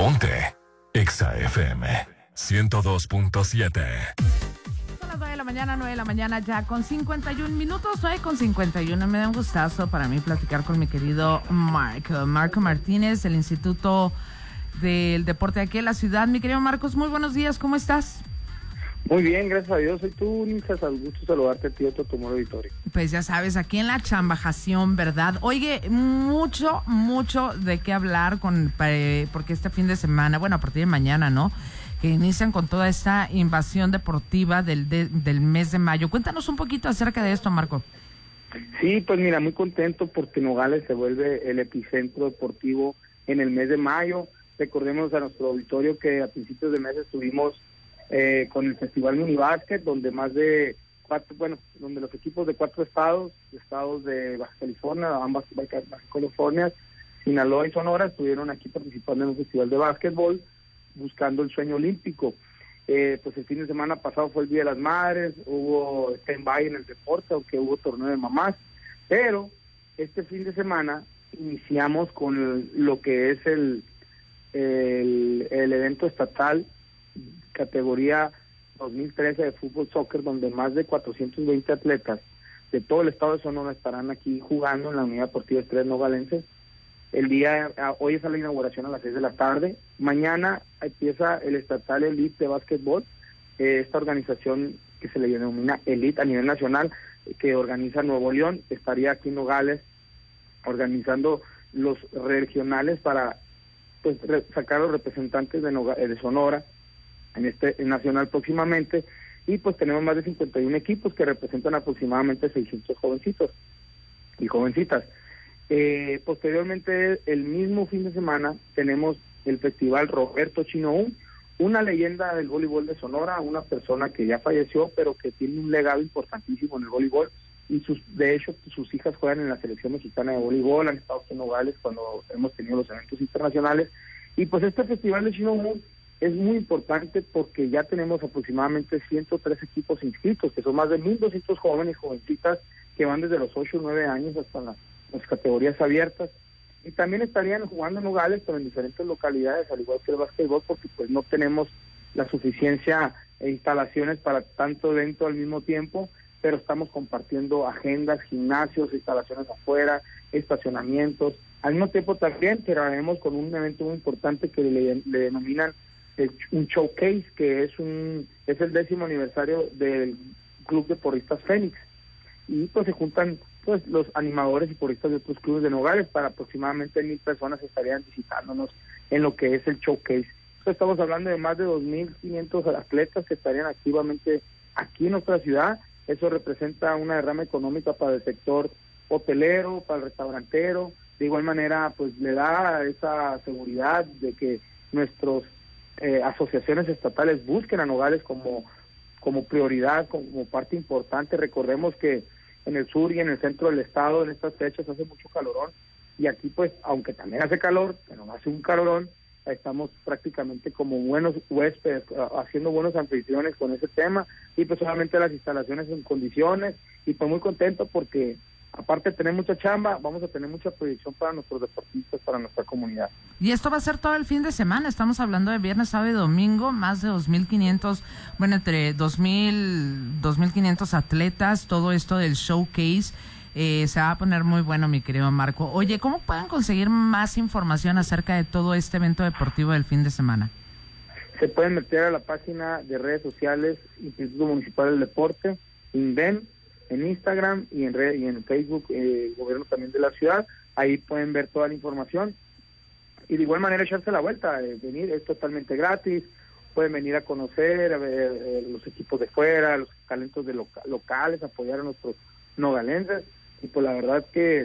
Ponte Exa FM 102.7. Son las 9 de la mañana, 9 de la mañana ya con 51 minutos, 9:51. Me da un gustazo para mí platicar con mi querido Marco Martínez, del Instituto del Deporte aquí en la ciudad. Mi querido Marcos, muy buenos días, ¿cómo estás? Muy bien, gracias a Dios. Soy tú, Nilsa, al gusto saludarte a ti, otro tumor auditorio. Pues ya sabes, aquí en la chambajación, ¿verdad? Oye, mucho de qué hablar porque este fin de semana, bueno, a partir de mañana, ¿no?, que inician con toda esta invasión deportiva del mes de mayo. Cuéntanos un poquito acerca de esto, Marco. Sí, pues mira, muy contento porque Nogales se vuelve el epicentro deportivo en el mes de mayo. Recordemos a nuestro auditorio que a principios de mes estuvimos con el Festival Minibásquet, donde donde los equipos de 4 estados de Baja California, ambas Baja California, Sinaloa y Sonora, estuvieron aquí participando en un festival de básquetbol, buscando el sueño olímpico. Pues el fin de semana pasado fue el Día de las Madres, hubo stand-by en el deporte, aunque hubo torneo de mamás, pero este fin de semana iniciamos con lo que es el evento estatal categoría 2013 de fútbol soccer, donde más de 420 atletas de todo el estado de Sonora estarán aquí jugando en la Unidad Deportiva Estrellas Nogalenses. Hoy es la inauguración a las 6 de la tarde. Mañana empieza el estatal Elite de básquetbol, esta organización que se le denomina Elite a nivel nacional, que organiza Nuevo León, estaría aquí en Nogales organizando los regionales para pues sacar a los representantes de Sonora en este nacional próximamente, y pues tenemos más de 51 equipos que representan aproximadamente 600 jovencitos y jovencitas. Posteriormente, el mismo fin de semana, tenemos el Festival Roberto Chinoún, una leyenda del voleibol de Sonora, una persona que ya falleció, pero que tiene un legado importantísimo en el voleibol, y de hecho sus hijas juegan en la selección mexicana de voleibol, han estado aquí en Nogales cuando hemos tenido los eventos internacionales. Y pues este Festival de Chinoún es muy importante porque ya tenemos aproximadamente 103 equipos inscritos, que son más de 1,200 jóvenes y jovencitas que van desde los 8 o 9 años hasta las categorías abiertas. Y también estarían jugando en Nogales, pero en diferentes localidades, al igual que el básquetbol, porque pues no tenemos la suficiencia e instalaciones para tanto evento al mismo tiempo, pero estamos compartiendo agendas, gimnasios, instalaciones afuera, estacionamientos. Al mismo tiempo también cerraremos con un evento muy importante que le denominan un showcase, que es el 10º aniversario del Club de Porristas Fénix, y pues se juntan pues los animadores y porristas de otros clubes de Nogales. Para aproximadamente 1,000 personas estarían visitándonos en lo que es el showcase. Entonces, estamos hablando de más de 2,500 atletas que estarían activamente aquí en nuestra ciudad. Eso representa una derrama económica para el sector hotelero, para el restaurantero. De igual manera, pues le da esa seguridad de que nuestros asociaciones estatales busquen a Nogales como prioridad, como parte importante. Recordemos que en el sur y en el centro del estado en estas fechas hace mucho calorón, y aquí pues, aunque también hace calor, pero no hace un calorón, estamos prácticamente como buenos huéspedes, haciendo buenos anfitriones con ese tema, y pues solamente las instalaciones en condiciones, y pues muy contento porque aparte de tener mucha chamba, vamos a tener mucha proyección para nuestros deportistas, para nuestra comunidad. Y esto va a ser todo el fin de semana, estamos hablando de viernes, sábado y domingo, más de 2,500, bueno, entre 2,500 atletas, todo esto del showcase, se va a poner muy bueno, mi querido Marco. Oye, ¿cómo pueden conseguir más información acerca de todo este evento deportivo del fin de semana? Se pueden meter a la página de redes sociales, Instituto Municipal del Deporte, INDEM, en Instagram y en Facebook, gobierno también de la ciudad. Ahí pueden ver toda la información y de igual manera echarse la vuelta, venir, es totalmente gratis. Pueden venir a conocer, a ver los equipos de fuera, los talentos de locales, apoyar a nuestros nogalenses. Y pues la verdad que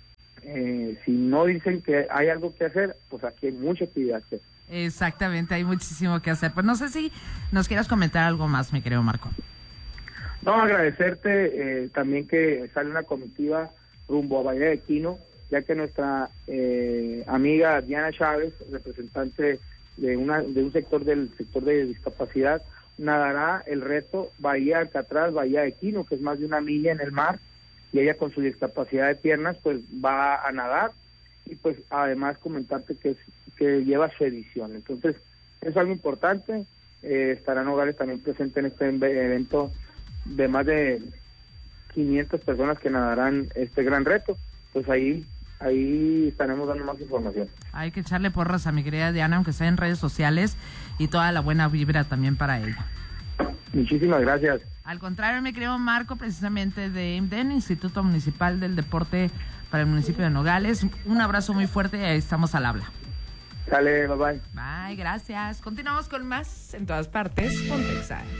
si no dicen que hay algo que hacer, pues aquí hay mucha actividad que hacer. Exactamente, hay muchísimo que hacer. Pues no sé si nos quieras comentar algo más, mi querido Marco. No, agradecerte también que sale una comitiva rumbo a Bahía de Quino, ya que nuestra amiga Diana Chávez, representante de un sector de discapacidad, nadará el reto Bahía Alcatraz, Bahía de Quino, que es más de 1 milla en el mar, y ella con su discapacidad de piernas pues va a nadar, y pues además comentarte que lleva su edición. Entonces, es algo importante. Estarán Nogales también presente en este evento de más de 500 personas que nadarán este gran reto. Pues ahí estaremos dando más información. Hay que echarle porras a mi querida Diana, aunque sea en redes sociales, y toda la buena vibra también para ella. Muchísimas gracias. Al contrario, mi querido Marco, precisamente de IMDEN, Instituto Municipal del Deporte para el municipio de Nogales. Un abrazo muy fuerte y ahí estamos al habla. Sale, bye bye. Bye, gracias. Continuamos con más en todas partes. Ponte Exa.